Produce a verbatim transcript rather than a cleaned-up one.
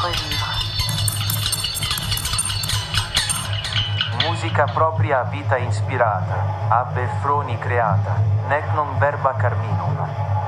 fuoco è vivo. Musica propria a vita ispirata, ab effroni creata, nec non verba carminum.